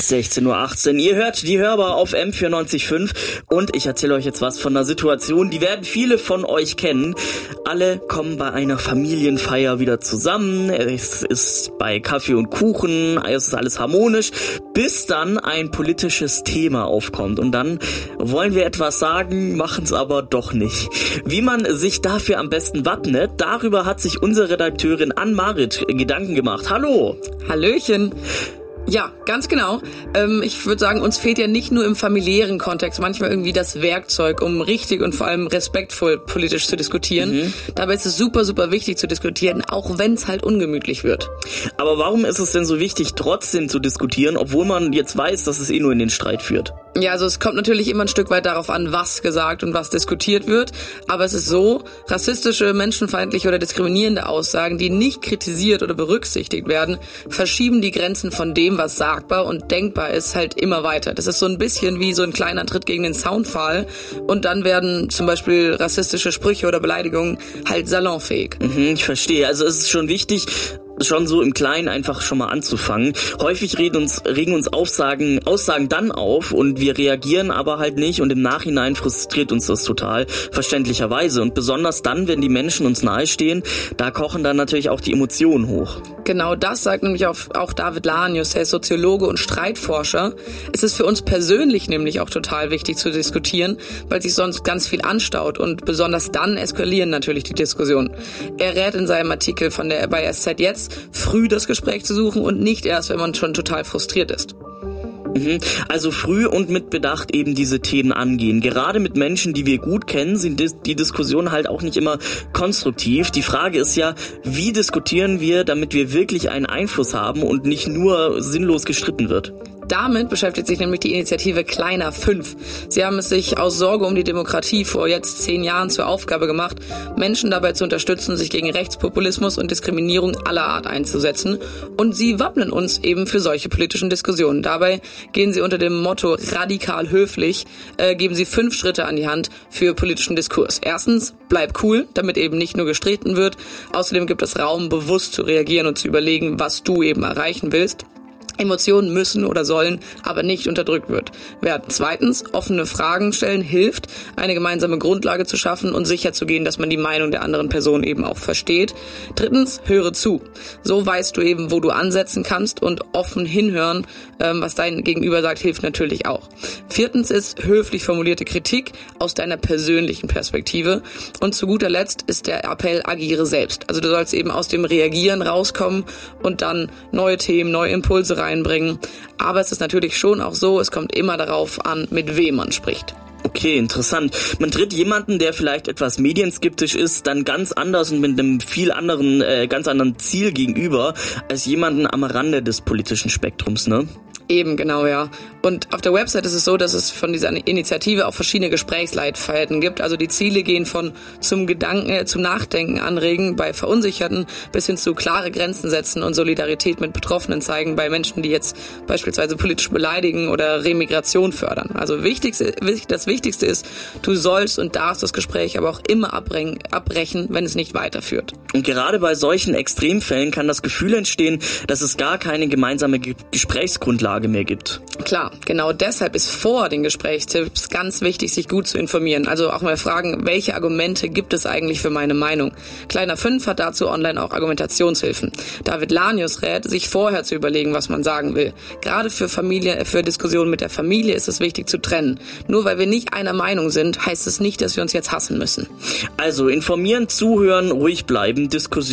16:18 Uhr. Ihr hört die Hörbar auf M94.5 und ich erzähle euch jetzt was von einer Situation, die werden viele von euch kennen. Alle kommen bei einer Familienfeier wieder zusammen, es ist bei Kaffee und Kuchen, es ist alles harmonisch, bis dann ein politisches Thema aufkommt und dann wollen wir etwas sagen, machen es aber doch nicht. Wie man sich dafür am besten wappnet, darüber hat sich unsere Redakteurin Ann-Marit Gedanken gemacht. Hallo! Hallöchen! Ja, ganz genau. Ich würde sagen, uns fehlt ja nicht nur im familiären Kontext manchmal irgendwie das Werkzeug, um richtig und vor allem respektvoll politisch zu diskutieren. Dabei ist es super, super wichtig zu diskutieren, auch wenn es halt ungemütlich wird. Aber warum ist es denn so wichtig, trotzdem zu diskutieren, obwohl man jetzt weiß, dass es nur in den Streit führt? Ja, also es kommt natürlich immer ein Stück weit darauf an, was gesagt und was diskutiert wird. Aber es ist so, rassistische, menschenfeindliche oder diskriminierende Aussagen, die nicht kritisiert oder berücksichtigt werden, verschieben die Grenzen von dem, was sagbar und denkbar ist, halt immer weiter. Das ist so ein bisschen wie so ein kleiner Tritt gegen den Zaunpfahl und dann werden zum Beispiel rassistische Sprüche oder Beleidigungen halt salonfähig. Ich verstehe. Also es ist schon wichtig, schon so im Kleinen einfach schon mal anzufangen. Häufig regen uns Aussagen dann auf und wir reagieren aber halt nicht und im Nachhinein frustriert uns das total, verständlicherweise. Und besonders dann, wenn die Menschen uns nahestehen, da kochen dann natürlich auch die Emotionen hoch. Genau das sagt nämlich auch David Lanius, er ist Soziologe und Streitforscher. Es ist für uns persönlich nämlich auch total wichtig zu diskutieren, weil sich sonst ganz viel anstaut und besonders dann eskalieren natürlich die Diskussionen. Er rät in seinem Artikel bei SZ Jetzt, früh das Gespräch zu suchen und nicht erst, wenn man schon total frustriert ist. Also früh und mit Bedacht eben diese Themen angehen. Gerade mit Menschen, die wir gut kennen, sind die Diskussionen halt auch nicht immer konstruktiv. Die Frage ist ja, wie diskutieren wir, damit wir wirklich einen Einfluss haben und nicht nur sinnlos gestritten wird? Damit beschäftigt sich nämlich die Initiative Kleiner 5. Sie haben es sich aus Sorge um die Demokratie vor jetzt 10 Jahren zur Aufgabe gemacht, Menschen dabei zu unterstützen, sich gegen Rechtspopulismus und Diskriminierung aller Art einzusetzen. Und sie wappnen uns eben für solche politischen Diskussionen. Dabei gehen sie unter dem Motto radikal höflich, geben sie 5 Schritte an die Hand für politischen Diskurs. Erstens, bleib cool, damit eben nicht nur gestritten wird. Außerdem gibt es Raum, bewusst zu reagieren und zu überlegen, was du eben erreichen willst. Emotionen müssen oder sollen aber nicht unterdrückt werden. Zweitens, offene Fragen stellen hilft, eine gemeinsame Grundlage zu schaffen und sicherzugehen, dass man die Meinung der anderen Person eben auch versteht. Drittens, höre zu. So weißt du eben, wo du ansetzen kannst und offen hinhören, was dein Gegenüber sagt, hilft natürlich auch. Viertens ist höflich formulierte Kritik aus deiner persönlichen Perspektive. Und zu guter Letzt ist der Appell, agiere selbst. Also du sollst eben aus dem Reagieren rauskommen und dann neue Themen, neue Impulse reinbringen. Aber es ist natürlich schon auch so, es kommt immer darauf an, mit wem man spricht. Okay, interessant. Man tritt jemanden, der vielleicht etwas medienskeptisch ist, dann ganz anders und mit einem ganz anderen Ziel gegenüber, als jemanden am Rande des politischen Spektrums, ne? Eben, genau, ja. Und auf der Website ist es so, dass es von dieser Initiative auch verschiedene Gesprächsleitfäden gibt. Also die Ziele gehen zum Nachdenken anregen bei Verunsicherten bis hin zu klare Grenzen setzen und Solidarität mit Betroffenen zeigen bei Menschen, die jetzt beispielsweise politisch beleidigen oder Remigration fördern. Also das Wichtigste ist, du sollst und darfst das Gespräch aber auch immer abbrechen, wenn es nicht weiterführt. Und gerade bei solchen Extremfällen kann das Gefühl entstehen, dass es gar keine gemeinsame Gesprächsgrundlage mehr gibt. Klar, genau deshalb ist vor den Gesprächstipps ganz wichtig, sich gut zu informieren. Also auch mal fragen, welche Argumente gibt es eigentlich für meine Meinung? Kleiner 5 hat dazu online auch Argumentationshilfen. David Lanius rät, sich vorher zu überlegen, was man sagen will. Gerade für Diskussionen mit der Familie ist es wichtig zu trennen. Nur weil wir nicht einer Meinung sind, heißt es nicht, dass wir uns jetzt hassen müssen. Also informieren, zuhören, ruhig bleiben, Diskussion